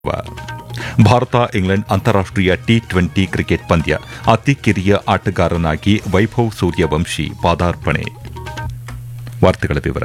Bharat England ಅಂತಾರಾಷ್ಟೀಯ T20 cricket ಪಂದ್ಯ ಅತಿ ಕಿರಿಯ ಆಟಗಾರನಾಗಿ ವೈಭವ್ ಸೂರ್ಯವಂಶಿ ಪಾದಾರ್ಪಣೆ. ವಾರ್ತೆಗಳ ವಿವರ.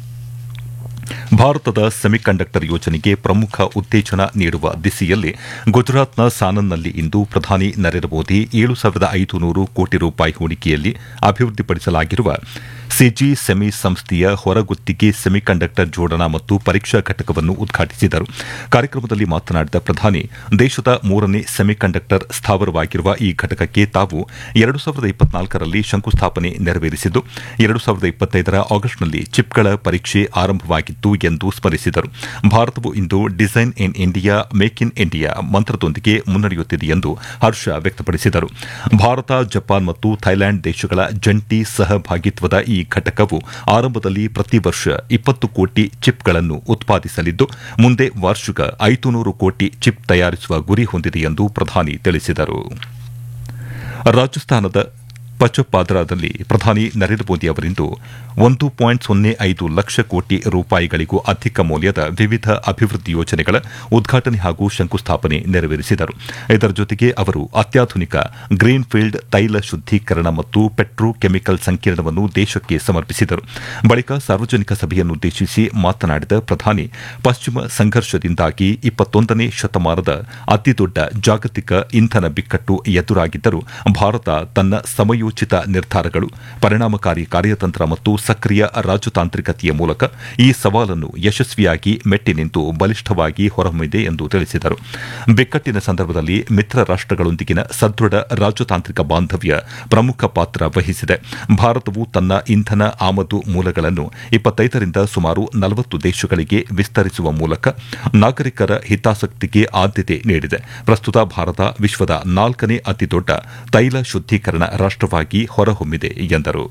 ಭಾರತದ ಸೆಮಿಕಂಡಕ್ಟರ್ ಯೋಜನೆಗೆ ಪ್ರಮುಖ ಉತ್ತೇಜನ ನೀಡುವ ದಿಸೆಯಲ್ಲಿ ಗುಜರಾತ್ನ ಸಾನನ್ನಲ್ಲಿ ಇಂದು ಪ್ರಧಾನಿ ನರೇಂದ್ರ ಮೋದಿ 7,500 ಕೋಟಿ ರೂಪಾಯಿ ಹೂಡಿಕೆಯಲ್ಲಿ ಅಭಿವೃದ್ಧಿಪಡಿಸಲಾಗಿರುವ ಸಿಜಿ ಸೆಮಿ ಸಂಸ್ಥೆಯ ಹೊರಗುತ್ತಿಗೆ ಸೆಮಿಕಂಡಕ್ಟರ್ ಜೋಡಣಾ ಮತ್ತು ಪರೀಕ್ಷಾ ಘಟಕವನ್ನು ಉದ್ಘಾಟಿಸಿದರು. ಕಾರ್ಯಕ್ರಮದಲ್ಲಿ ಮಾತನಾಡಿದ ಪ್ರಧಾನಿ, ದೇಶದ 3ನೇ ಸೆಮಿಕಂಡಕ್ಟರ್ ಸ್ಥಾವರವಾಗಿರುವ ಈ ಘಟಕಕ್ಕೆ ತಾವು 2024ರಲ್ಲಿ ಶಂಕುಸ್ಥಾಪನೆ ನೆರವೇರಿಸಿದ್ದು 2025ರ ಆಗಸ್ಟ್ನಲ್ಲಿ ಚಿಪ್ಗಳ ಪರೀಕ್ಷೆ ಆರಂಭವಾಗಿತ್ತು ಎಂದು ಸ್ಮರಿಸಿದರು. ಭಾರತವು ಇಂದು design in India, make in India ಮಂತ್ರದೊಂದಿಗೆ ಮುನ್ನಡೆಯುತ್ತಿದೆ ಎಂದು ಹರ್ಷ ವ್ಯಕ್ತಪಡಿಸಿದರು. ಭಾರತ, ಜಪಾನ್ ಮತ್ತು ಥೈಲ್ಯಾಂಡ್ ದೇಶಗಳ ಜಂಟಿ ಸಹಭಾಗಿತ್ವದ ಈ ಘಟಕವು ಆರಂಭದಲ್ಲಿ ಪ್ರತಿ ವರ್ಷ 20 ಕೋಟಿ ಚಿಪ್ಗಳನ್ನು ಉತ್ಪಾದಿಸಲಿದ್ದು ಮುಂದೆ ವಾರ್ಷಿಕ 500 ಕೋಟಿ ಚಿಪ್ ತಯಾರಿಸುವ ಗುರಿ ಹೊಂದಿದೆ ಎಂದು ಪ್ರಧಾನಿ ತಿಳಿಸಿದರು. ರಾಜಸ್ಥಾನದ ಪಚಪಾದ್ರಾದಲ್ಲಿ ಪ್ರಧಾನಿ ನರೇಂದ್ರ ಮೋದಿ ಅವರಿಂದು 1.05 ಲಕ್ಷ ಕೋಟಿ ರೂಪಾಯಿಗಳಿಗೂ ಅಧಿಕ ಮೌಲ್ಯದ ವಿವಿಧ ಅಭಿವೃದ್ಧಿ ಯೋಜನೆಗಳ ಉದ್ಘಾಟನೆ ಹಾಗೂ ಶಂಕುಸ್ಥಾಪನೆ ನೆರವೇರಿಸಿದರು. ಇದರ ಜೊತೆಗೆ ಅವರು ಅತ್ಯಾಧುನಿಕ ಗ್ರೀನ್ಫೀಲ್ಡ್ ತೈಲ ಶುದ್ದೀಕರಣ ಮತ್ತು ಪೆಟ್ರೋಕೆಮಿಕಲ್ ಸಂಕೀರ್ಣವನ್ನು ದೇಶಕ್ಕೆ ಸಮರ್ಪಿಸಿದರು. ಬಳಿಕ ಸಾರ್ವಜನಿಕ ಸಭೆಯನ್ನುದ್ದೇಶಿಸಿ ಮಾತನಾಡಿದ ಪ್ರಧಾನಿ, ಪಶ್ಚಿಮ ಸಂಘರ್ಷದಿಂದಾಗಿ 21ನೇ ಶತಮಾನದ ಅತಿದೊಡ್ಡ ಜಾಗತಿಕ ಇಂಧನ ಬಿಕ್ಕಟ್ಟು ಎದುರಾಗಿದ್ದರೂ ಭಾರತ ತನ್ನ ಸಮಯೋಚಿತ ನಿರ್ಧಾರಗಳು, ಪರಿಣಾಮಕಾರಿ ಕಾರ್ಯತಂತ್ರ ಮತ್ತು ಸಕ್ರಿಯ ರಾಜತಾಂತ್ರಿಕತೆಯ ಮೂಲಕ ಈ ಸವಾಲನ್ನು ಯಶಸ್ವಿಯಾಗಿ ಮೆಟ್ಟಿ ನಿಂತು ಬಲಿಷ್ಠವಾಗಿ ಹೊರಹೊಮ್ಮಿದೆ ಎಂದು ತಿಳಿಸಿದರು. ಬಿಕ್ಕಟ್ಟಿನ ಸಂದರ್ಭದಲ್ಲಿ ಮಿತ್ರ ರಾಷ್ಟಗಳೊಂದಿಗಿನ ಸದೃಢ ರಾಜತಾಂತ್ರಿಕ ಬಾಂಧವ್ಯ ಪ್ರಮುಖ ಪಾತ್ರ ವಹಿಸಿದೆ. ಭಾರತವು ತನ್ನ ಇಂಧನ ಆಮದು ಮೂಲಗಳನ್ನು 25ರಿಂದ ಸುಮಾರು 40 ದೇಶಗಳಿಗೆ ವಿಸ್ತರಿಸುವ ಮೂಲಕ ನಾಗರಿಕರ ಹಿತಾಸಕ್ತಿಗೆ ಆದ್ಯತೆ ನೀಡಿದೆ. ಪ್ರಸ್ತುತ ಭಾರತ ವಿಶ್ವದ 4ನೇ ಅತಿದೊಡ್ಡ ತೈಲ ಶುದ್ದೀಕರಣ ರಾಷ್ಟವಾಗಿ ಹೊರಹೊಮ್ಮಿದೆ ಎಂದರು.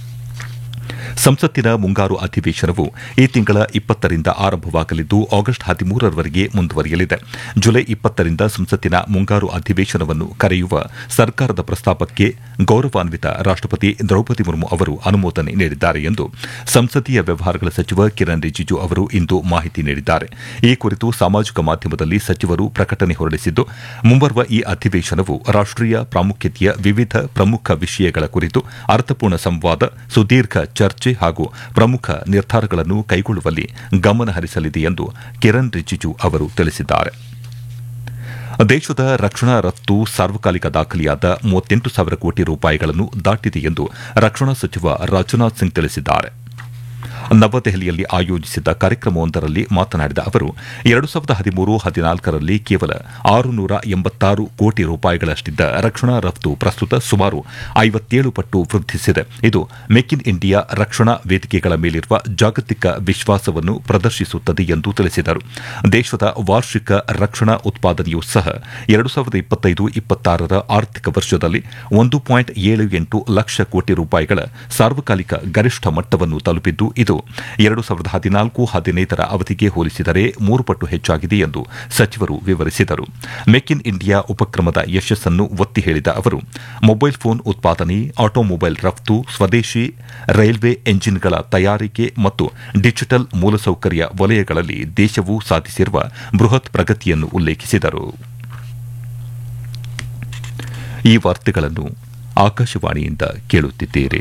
ಸಂಸತ್ತಿನ ಮುಂಗಾರು ಅಧಿವೇಶನವು ಈ ತಿಂಗಳ 20ರಿಂದ ಆರಂಭವಾಗಲಿದ್ದು ಆಗಸ್ಟ್ 13ರವರೆಗೆ ಮುಂದುವರಿಯಲಿದೆ. ಜುಲೈ 20ರಿಂದ ಸಂಸತ್ತಿನ ಮುಂಗಾರು ಅಧಿವೇಶನವನ್ನು ಕರೆಯುವ ಸರ್ಕಾರದ ಪ್ರಸ್ತಾಪಕ್ಕೆ ಗೌರವಾನ್ವಿತ ರಾಷ್ಟಪತಿ ದ್ರೌಪದಿ ಮುರ್ಮು ಅವರು ಅನುಮೋದನೆ ನೀಡಿದ್ದಾರೆ ಎಂದು ಸಂಸದೀಯ ವ್ಯವಹಾರಗಳ ಸಚಿವ ಕಿರಣ್ ರಿಜಿಜು ಅವರು ಇಂದು ಮಾಹಿತಿ ನೀಡಿದ್ದಾರೆ. ಈ ಕುರಿತು ಸಾಮಾಜಿಕ ಮಾಧ್ಯಮದಲ್ಲಿ ಸಚಿವರು ಪ್ರಕಟಣೆ ಹೊರಡಿಸಿದ್ದು, ಮುಂಬರುವ ಈ ಅಧಿವೇಶನವು ರಾಷ್ಟೀಯ ಪ್ರಾಮುಖ್ಯತೆಯ ವಿವಿಧ ಪ್ರಮುಖ ವಿಷಯಗಳ ಕುರಿತು ಅರ್ಥಪೂರ್ಣ ಸಂವಾದ, ಸುದೀರ್ಘ ಚರ್ಚೆ ಹಾಗೂ ಪ್ರಮುಖ ನಿರ್ಧಾರಗಳನ್ನು ಕೈಗೊಳ್ಳುವಲ್ಲಿ ಗಮನ ಹರಿಸಲಿದೆ ಎಂದು ಕಿರಣ್ ರಿಜಿಜು ಅವರು ತಿಳಿಸಿದ್ದಾರೆ. ದೇಶದ ರಕ್ಷಣಾ ರಫ್ತು ಸಾರ್ವಕಾಲಿಕ ದಾಖಲೆಯಾದ 38,000 ಕೋಟಿ ರೂಪಾಯಿಗಳನ್ನು ದಾಟಿದೆ ಎಂದು ರಕ್ಷಣಾ ಸಚಿವ ರಾಜನಾಥ್ ಸಿಂಗ್ ತಿಳಿಸಿದ್ದಾರೆ. ನವದೆಹಲಿಯಲ್ಲಿ ಆಯೋಜಿಸಿದ್ದ ಕಾರ್ಯಕ್ರಮವೊಂದರಲ್ಲಿ ಮಾತನಾಡಿದ ಅವರು, 2013-14ರಲ್ಲಿ ಕೇವಲ 686 ಕೋಟಿ ರೂಪಾಯಿಗಳಷ್ಟಿದ್ದ ರಕ್ಷಣಾ ರಫ್ತು ಪ್ರಸ್ತುತ ಸುಮಾರು 57 ಪಟ್ಟು ವೃದ್ಧಿಸಿದೆ. ಇದು ಮೇಕ್ ಇನ್ ಇಂಡಿಯಾ ರಕ್ಷಣಾ ವೇದಿಕೆಗಳ ಮೇಲಿರುವ ಜಾಗತಿಕ ವಿಶ್ವಾಸವನ್ನು ಪ್ರದರ್ಶಿಸುತ್ತದೆ ಎಂದು ತಿಳಿಸಿದರು. ದೇಶದ ವಾರ್ಷಿಕ ರಕ್ಷಣಾ ಉತ್ಪಾದನೆಯೂ ಸಹ 2025-26ರ ಆರ್ಥಿಕ ವರ್ಷದಲ್ಲಿ 1.78 ಲಕ್ಷ ಕೋಟಿ ರೂಪಾಯಿಗಳ ಸಾರ್ವಕಾಲಿಕ ಗರಿಷ್ಠ ಮಟ್ಟವನ್ನು ತಲುಪಿದ್ದು, ಇದು 2014-15ರ ಅವಧಿಗೆ ಹೋಲಿಸಿದರೆ 3 ಪಟ್ಟು ಹೆಚ್ಚಾಗಿದೆ ಎಂದು ಸಚಿವರು ವಿವರಿಸಿದರು. ಮೇಕ್ ಇನ್ ಇಂಡಿಯಾ ಉಪಕ್ರಮದ ಯಶಸ್ಸನ್ನು ಒತ್ತಿ ಹೇಳಿದ ಅವರು, ಮೊಬೈಲ್ ಫೋನ್ ಉತ್ಪಾದನೆ, ಆಟೋಮೊಬೈಲ್ ರಫ್ತು, ಸ್ವದೇಶಿ ರೈಲ್ವೆ ಎಂಜಿನ್ಗಳ ತಯಾರಿಕೆ ಮತ್ತು ಡಿಜಿಟಲ್ ಮೂಲಸೌಕರ್ಯ ವಲಯಗಳಲ್ಲಿ ದೇಶವು ಸಾಧಿಸಿರುವ ಬೃಹತ್ ಪ್ರಗತಿಯನ್ನು ಉಲ್ಲೇಖಿಸಿದರು. ಈ ವಾರ್ತೆಗಳನ್ನು ಆಕಾಶವಾಣಿಯಿಂದ ಕೇಳುತ್ತಿದ್ದೀರಿ.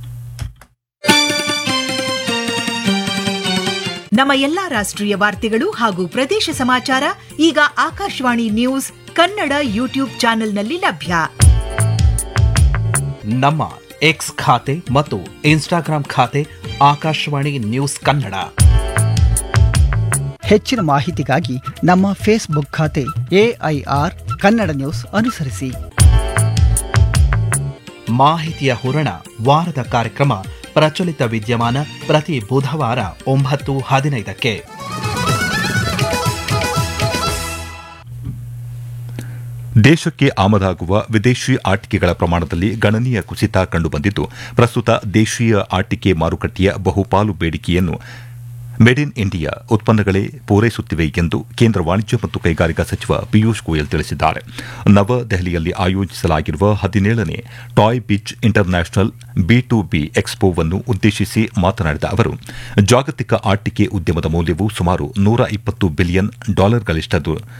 ನಮ್ಮ ಎಲ್ಲಾ ರಾಷ್ಟ್ರೀಯ ವಾರ್ತೆಗಳು ಹಾಗೂ ಪ್ರದೇಶ ಸಮಾಚಾರ ಈಗ ಆಕಾಶವಾಣಿ ನ್ಯೂಸ್ ಕನ್ನಡ ಯೂಟ್ಯೂಬ್ ಚಾನೆಲ್ನಲ್ಲಿ ಲಭ್ಯ. ನಮ್ಮ ಎಕ್ಸ್ ಖಾತೆ ಮತ್ತು ಇನ್ಸ್ಟಾಗ್ರಾಂ ಖಾತೆ ಆಕಾಶವಾಣಿ ನ್ಯೂಸ್ ಕನ್ನಡ. ಹೆಚ್ಚಿನ ಮಾಹಿತಿಗಾಗಿ ನಮ್ಮ ಫೇಸ್ಬುಕ್ ಖಾತೆ AIR ಕನ್ನಡ ನ್ಯೂಸ್ ಅನುಸರಿಸಿ. ಮಾಹಿತಿಯ ಹೂರಣ ವಾರದ ಕಾರ್ಯಕ್ರಮ ಪ್ರಚಲಿತ ವಿದ್ಯಮಾನ ಪ್ರತಿ ಬುಧವಾರ 9:15ಕ್ಕೆ. ದೇಶಕ್ಕೆ ಆಮದಾಗುವ ವಿದೇಶಿ ಆಟಿಕೆಗಳ ಪ್ರಮಾಣದಲ್ಲಿ ಗಣನೀಯ ಕುಸಿತ ಕಂಡುಬಂದಿದ್ದು, ಪ್ರಸ್ತುತ ದೇಶೀಯ ಆಟಿಕೆ ಮಾರುಕಟ್ಟೆಯ ಬಹುಪಾಲು ಬೇಡಿಕೆಯನ್ನು ಮೇಡ್ ಇನ್ ಇಂಡಿಯಾ ಉತ್ಪನ್ನಗಳೇ ಪೂರೈಸುತ್ತಿವೆ ಎಂದು ಕೇಂದ್ರ ವಾಣಿಜ್ಯ ಮತ್ತು ಕೈಗಾರಿಕಾ ಸಚಿವ ಪಿಯೂಷ್ ಗೋಯಲ್ ತಿಳಿಸಿದ್ದಾರೆ. ನವದೆಹಲಿಯಲ್ಲಿ ಆಯೋಜಿಸಲಾಗಿರುವ 17ನೇ ಟಾಯ್ ಬಿಚ್ ಇಂಟರ್ನ್ಯಾಷನಲ್ ಬಿ2ಬಿ ಎಕ್ಸ್ಪೋವನ್ನು ಉದ್ದೇಶಿಸಿ ಮಾತನಾಡಿದ ಅವರು, ಜಾಗತಿಕ ಆಟಿಕೆ ಉದ್ಯಮದ ಮೌಲ್ಯವು ಸುಮಾರು $120 ಬಿಲಿಯನ್ ಗಳಿಷ್ಠದ್ದು.